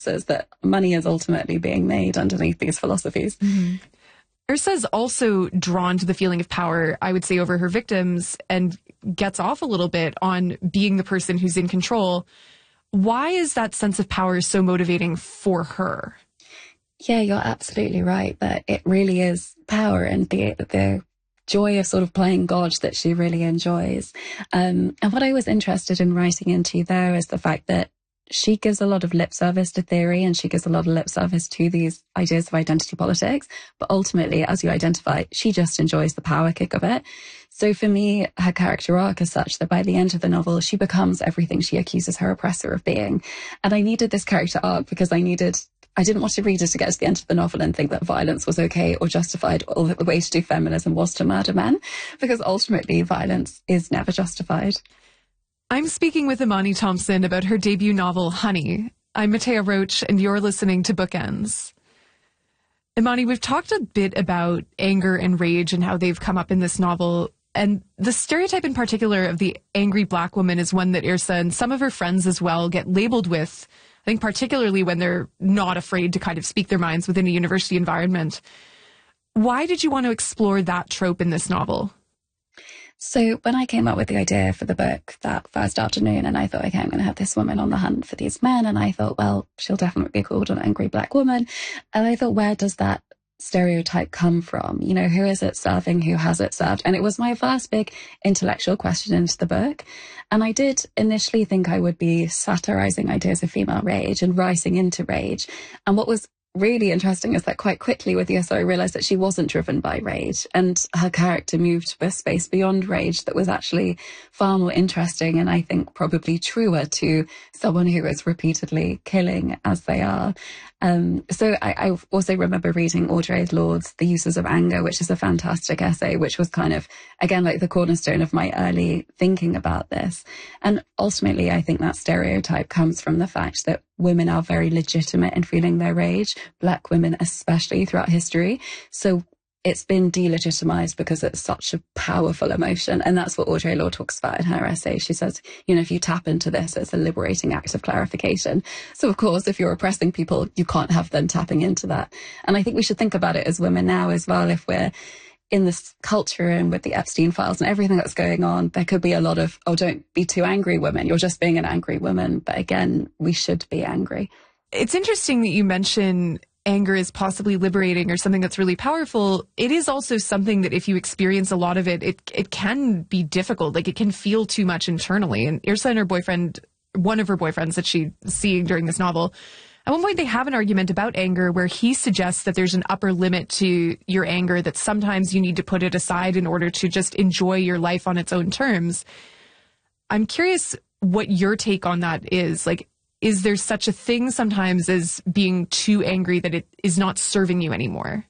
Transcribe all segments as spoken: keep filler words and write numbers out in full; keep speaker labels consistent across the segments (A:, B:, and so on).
A: is that money is ultimately being made underneath these philosophies.
B: Mm-hmm. Yrsa's also drawn to the feeling of power, I would say, over her victims and gets off a little bit on being the person who's in control. Why is that sense of power so motivating for her?
A: Yeah, you're absolutely right that it really is power and the the joy of sort of playing God that she really enjoys. Um, and what I was interested in writing into there is the fact that she gives a lot of lip service to theory and she gives a lot of lip service to these ideas of identity politics. But ultimately, as you identify, she just enjoys the power kick of it. So for me, her character arc is such that by the end of the novel, she becomes everything she accuses her oppressor of being. And I needed this character arc because I needed... I didn't want to read it to get to the end of the novel and think that violence was okay or justified, or that the way to do feminism was to murder men, because ultimately violence is never justified.
B: I'm speaking with Imani Thompson about her debut novel, Honey. I'm Matea Roach, and you're listening to Bookends. Imani, we've talked a bit about anger and rage and how they've come up in this novel, and the stereotype in particular of the angry Black woman is one that Yrsa and some of her friends as well get labeled with, I think particularly when they're not afraid to kind of speak their minds within a university environment. Why did you want to explore that trope in this novel?
A: So when I came up with the idea for the book that first afternoon, and I thought, okay, I'm going to have this woman on the hunt for these men. And I thought, well, she'll definitely be called an angry Black woman. And I thought, where does that stereotype come from? You know, who is it serving? Who has it served? And it was my first big intellectual question into the book. And I did initially think I would be satirizing ideas of female rage and writing into rage. And what was really interesting is that quite quickly with Yrsa, I realized that she wasn't driven by rage, and her character moved to a space beyond rage that was actually far more interesting and I think probably truer to someone who is repeatedly killing as they are. Um, so I, I also remember reading Audre Lorde's The Uses of Anger, which is a fantastic essay, which was kind of, again, like the cornerstone of my early thinking about this. And ultimately, I think that stereotype comes from the fact that women are very legitimate in feeling their rage, Black women especially throughout history. So it's been delegitimized because it's such a powerful emotion. And that's what Audre Lorde talks about in her essay. She says, you know, if you tap into this, it's a liberating act of clarification. So of course, if you're oppressing people, you can't have them tapping into that. And I think we should think about it as women now as well. If we're in this culture and with the Epstein files and everything that's going on, there could be a lot of, oh, don't be too angry, women. You're just being an angry woman. But again, we should be angry.
B: It's interesting that you mention anger is possibly liberating or something that's really powerful. It is also something that if you experience a lot of it, it it can be difficult. Like it can feel too much internally. And Yrsa and her boyfriend, one of her boyfriends that she's seeing during this novel, at one point they have an argument about anger where he suggests that there's an upper limit to your anger, that sometimes you need to put it aside in order to just enjoy your life on its own terms. I'm curious what your take on that is. Like, is there such a thing sometimes as being too angry that it is not serving you anymore?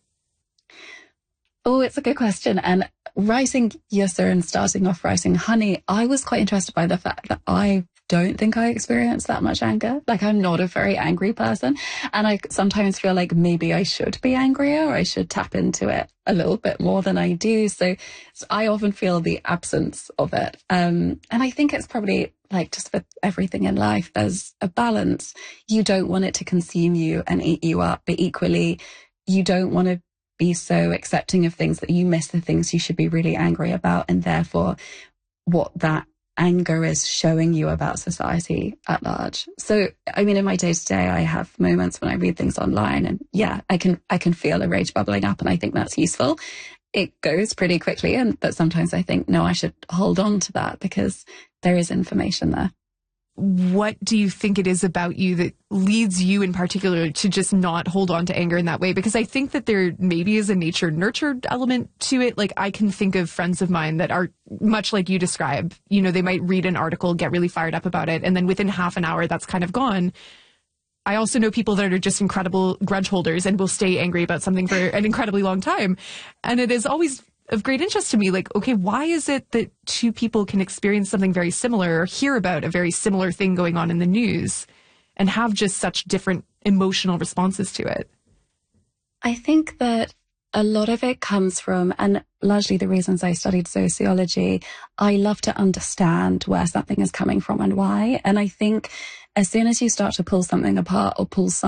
A: Oh, it's a good question. And writing Yrsa and starting off writing Honey, I was quite interested by the fact that I don't think I experience that much anger. Like, I'm not a very angry person. And I sometimes feel like maybe I should be angrier, or I should tap into it a little bit more than I do. So, so I often feel the absence of it. Um, and I think it's probably like just with everything in life, there's a balance. You don't want it to consume you and eat you up, but equally, you don't want to be so accepting of things that you miss the things you should be really angry about. And therefore, what that anger is showing you about society at large. So, I mean, in my day to day, I have moments when I read things online and yeah, I can, I can feel a rage bubbling up, and I think that's useful. It goes pretty quickly. And, but sometimes I think, no, I should hold on to that because there is information there.
B: What do you think it is about you that leads you in particular to just not hold on to anger in that way? Because I think that there maybe is a nature-nurtured element to it. Like, I can think of friends of mine that are much like you describe. You know, they might read an article, get really fired up about it, and then within half an hour, that's kind of gone. I also know people that are just incredible grudge holders and will stay angry about something for an incredibly long time. And it is always of great interest to me, like, okay, why is it that two people can experience something very similar or hear about a very similar thing going on in the news and have just such different emotional responses to it?
A: I think that a lot of it comes from, and largely the reasons I studied sociology, I love to understand where something is coming from and why. And I think as soon as you start to pull something apart or pull something